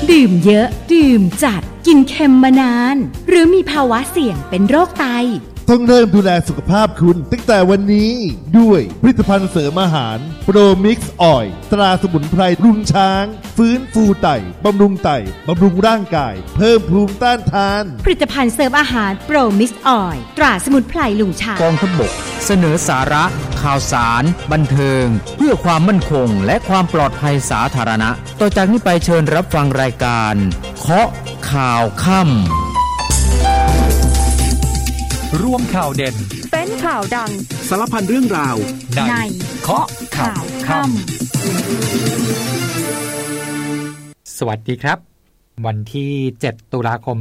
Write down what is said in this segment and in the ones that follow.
ดื่มเยอะดื่มจัดกินเค็มมานานหรือมีภาวะเสี่ยงเป็นโรคไตต้องเริ่มดูแลสุขภาพคุณตั้งแต่วันนี้ด้วยผลิตภัณฑ์เสริมอาหารโปรมิกซ์ออยล์ตราสมุนไพรลุงช้างฟื้นฟูไตบำรุงไตบำรุงร่างกายเพิ่มภูมิต้านทานผลิตภัณฑ์เสริมอาหารโปรมิกซ์ออยล์ตราสมุนไพรลุงช้างกองทัพบกเสนอสาระข่าวสารบันเทิงเพื่อความมั่นคงและความปลอดภัยสาธารณะต่อจากนี้ไปเชิญรับฟังรายการเคาะข่าวค่ำรวมข่าวเด่นเป็นข่าวดังสารพันเรื่องราวในเคาะข่าวค่ำสวัสดีครับวันที่7ตุลาคม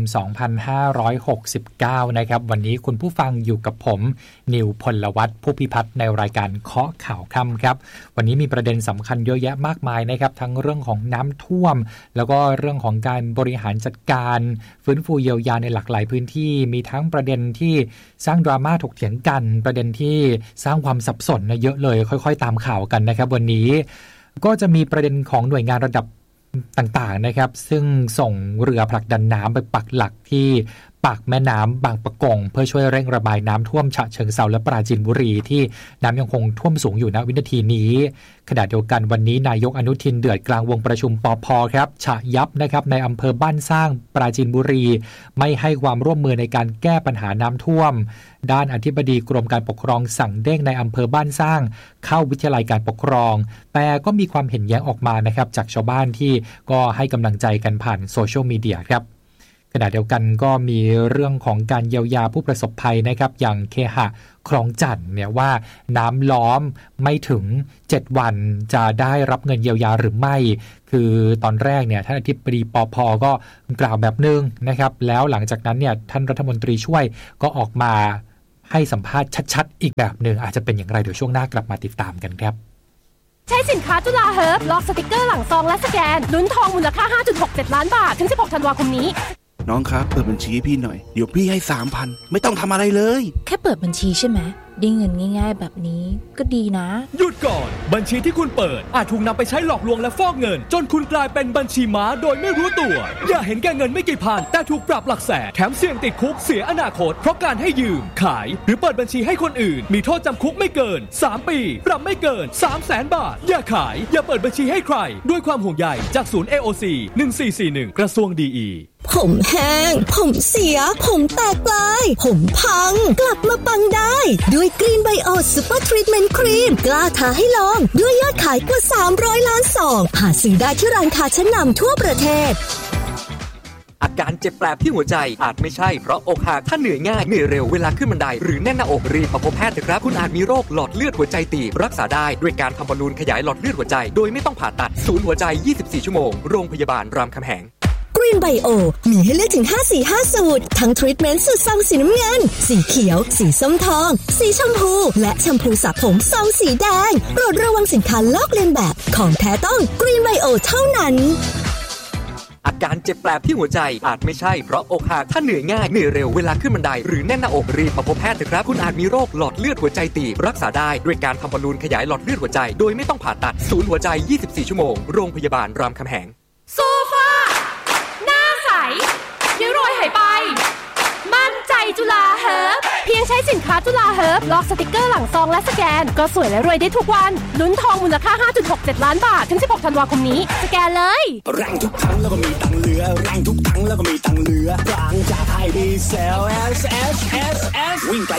2569นะครับวันนี้คุณผู้ฟังอยู่กับผมนิวพลวัฒน์ผู้พิพัฒน์ในรายการเคาะข่าวค่ำครับวันนี้มีประเด็นสำคัญเยอะแยะมากมายนะครับทั้งเรื่องของน้ำท่วมแล้วก็เรื่องของการบริหารจัดการฟื้นฟูเยียวยาในหลากหลายพื้นที่มีทั้งประเด็นที่สร้างดราม่าถกเถียงกันประเด็นที่สร้างความสับสนเยอะเลยค่อยๆตามข่าวกันนะครับวันนี้ก็จะมีประเด็นของหน่วยงานระดับต่างๆนะครับซึ่งส่งเรือผลักดันน้ำไปปักหลักที่ปากแม่น้ำบางปะกงเพื่อช่วยเร่งระบายน้ำท่วมฉะเชิงเทราและปราจีนบุรีที่น้ำยังคงท่วมสูงอยู่ณวินาทีนี้ขณะเดียวกันวันนี้นายกอนุทินเดือดกลางวงประชุมปภ.ครับฉะยับนะครับในอำเภอบ้านสร้างปราจีนบุรีไม่ให้ความร่วมมือในการแก้ปัญหาน้ำท่วมด้านอธิบดีกรมการปกครองสั่งเด้งในอำเภอบ้านสร้างเข้าวิทยาลัยการปกครองแต่ก็มีความเห็นแย้งออกมานะครับจากชาวบ้านที่ก็ให้กำลังใจกันผ่านโซเชียลมีเดียครับขณะเดียวกันก็มีเรื่องของการเยียวยาผู้ประสบภัยนะครับอย่างเคหะคลองจันทน์เนี่ยว่าน้ำล้อมไม่ถึง7วันจะได้รับเงินเยียวยาหรือไม่คือตอนแรกเนี่ยท่านอธิบดีปภ.ก็กล่าวแบบนึงนะครับแล้วหลังจากนั้นเนี่ยท่านรัฐมนตรีช่วยก็ออกมาให้สัมภาษณ์ชัดๆอีกแบบนึงอาจจะเป็นอย่างไรเดี๋ยวช่วงหน้ากลับมาติดตามกันครับใช้สินค้าจุฬาเฮิร์บล็อกสติกเกอร์หลังซองและสแกนลุ้นทองมูลค่า 5.67 ล้านบาทถึง16ธันวาคมนี้น้องครับเปิดบัญชีให้พี่หน่อยเดี๋ยวพี่ให้ 3,000 ไม่ต้องทำอะไรเลยแค่เปิดบัญชีใช่ไหมได้เงินง่ายๆแบบนี้ก็ดีนะหยุดก่อนบัญชีที่คุณเปิดอาจถูกนำไปใช้หลอกลวงและฟอกเงินจนคุณกลายเป็นบัญชีม้าโดยไม่รู้ตัวอย่าเห็นแก่เงินไม่กี่พันแต่ถูกปรับหลักแสนแถมเสี่ยงติดคุกเสียอนาคตเพราะการให้ยืมขายหรือเปิดบัญชีให้คนอื่นมีโทษจำคุกไม่เกิน3 ปีปรับไม่เกิน 300,000 บาทอย่าขายอย่าเปิดบัญชีให้ใครด้วยความห่วงใยจากศูนย์ AOC 1441กระทรวงดีผมแห้งผมเสียผมแตกปลายผมพังกลับมาปังได้ด้วยกรีนไบโอซูเปอร์ทรีทเมนต์ครีมกล้าท้าให้ลองด้วยยอดขายกว่า300 ล้านซองหาซื้อได้ที่ร้านค้าชั้นนำทั่วประเทศอาการเจ็บแปลบที่หัวใจอาจไม่ใช่เพราะอกหักถ้าเหนื่อยง่ายเหนื่อยเร็วเวลาขึ้นบันไดหรือแน่นหน้าอกรีบมาพบแพทย์เถอะครับคุณอาจมีโรคหลอดเลือดหัวใจตีบรักษาได้ด้วยการทำบอลลูนขยายหลอดเลือดหัวใจโดยไม่ต้องผ่าตัดศูนย์หัวใจ24ชั่วโมงโรงพยาบาลรามคำแหงกรีนไบโอมีให้เลือกถึง5 สูตรทั้งทรีทเมนต์สูตรซองสีน้ำเงินสีเขียวสีส้มทองสีชมพูและแชมพูสระผมซองสีแดงโปรดระวังสินค้าลอกเลียนแบบของแท้ต้องกรีนไบโอเท่านั้นอาการเจ็บแปลบที่หัวใจอาจไม่ใช่เพราะอกหักถ้าเหนื่อยง่ายเหนื่อยเร็วเวลาขึ้นบันไดหรือแน่นหน้าอกรีบมาพบแพทย์เถอะครับคุณอาจมีโรคหลอดเลือดหัวใจตีบรักษาได้ด้วยการทำบอลลูนขยายหลอดเลือดหัวใจโดยไม่ต้องผ่าตัดศูนย์หัวใจ24ชั่วโมงโรงพยาบาลรามคำแหงโซฟาหน้าใสริ้วรอยหายไปมั่นใจจุฬาเฮิร์บเพียงใช้สินค้าจุฬาเฮิร์บล็อกสติกเกอร์หลังซองและสแกนก็สวยและรวยได้ทุกวันลุ้นทองมูลค่า 5.67 ล้านบาทถึง16ธันวาคมนี้สแกนเลยแรงทุกครั้งแล้วก็มีตังเหลือแรงทุกครั้งแล้วก็มีตังเหลือบางจากไทยดีเซล S วิ่งไป